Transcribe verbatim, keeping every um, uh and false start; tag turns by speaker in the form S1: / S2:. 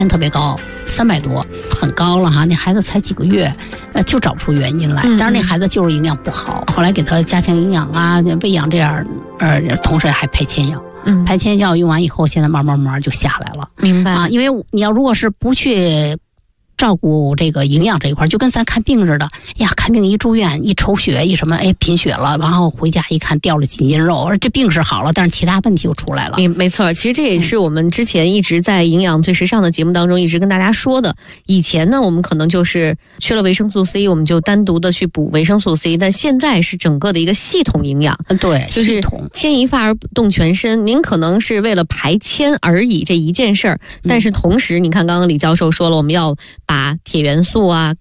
S1: 特别高，三百多，很高了哈。那孩子才几个月，呃，就找不出原因来。当然，那孩子就是营养不好，后来给他加强营养啊、喂养这样，呃，同时还排铅药。嗯，排铅药用完以后，现在慢慢慢慢就下来了。
S2: 明白啊，
S1: 因为你要如果是不去照顾这个营养这一块，就跟咱看病似的呀，看病一住院一抽血一什么，哎，贫血了，然后回家一看掉了几斤肉，这病是好了，但是其他问题就出来了。
S2: 没没错，其实这也是我们之前一直在营养最时尚的节目当中一直跟大家说的。以前呢，我们可能就是缺了维生素 C， 我们就单独的去补维生素 C， 但现在是整个的一个系统营养。
S1: 对，
S2: 就是牵一发而动全身。您可能是为了排铅而已这一件事儿，但是同时，你看刚刚李教授说了，我们要把铁元素啊。